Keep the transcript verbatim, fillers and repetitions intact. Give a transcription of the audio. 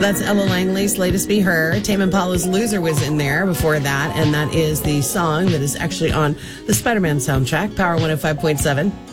That's Ella Langley's latest Be Her. Tame Impala's Loser was in there before that, and that is the song that is actually on the Spider-Man soundtrack, Power one oh five point seven.